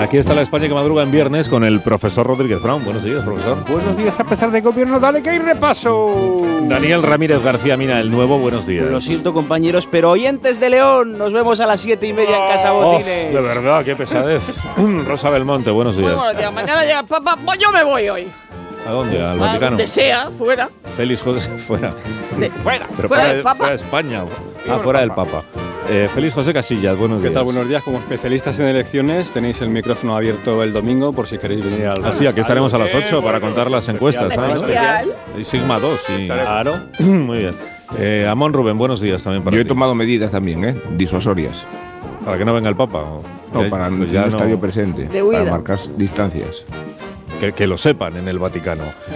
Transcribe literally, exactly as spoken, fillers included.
Aquí está la España que madruga en viernes con el profesor Rodríguez Brown. Buenos días, profesor. Buenos días, a pesar de gobierno, dale que hay repaso. Daniel Ramírez García Mina, el nuevo, buenos días. Lo siento, compañeros, pero oyentes de León, nos vemos a las siete y media en Casa Botines. Oh, de verdad, qué pesadez. Rosa Belmonte, buenos días. Muy buenos días. Mañana llega papá. Pues yo me voy hoy. ¿A dónde? ¿Al A Vaticano? donde sea, fuera. Félix José, fuera. De- fuera. Pero fuera del de, Papa. fuera de España. Ah, fuera del Papa. Eh, Félix José Casillas, buenos ¿Qué días. tal? Buenos días. Como especialistas en elecciones, tenéis el micrófono abierto el domingo por si queréis venir al... Así, aquí estaremos a las ocho para contar las encuestas, ¿sabes? Especial. Y Sigma dos. Y... Claro. Muy bien. Eh, Amón Rubén, buenos días también para Yo he ti. tomado medidas también, ¿eh? Disuasorias. Para que no venga el Papa. ¿O? No, Ya- para pues no ya estar yo presente. De huida. Para marcar distancias. que, que lo sepan en el Vaticano.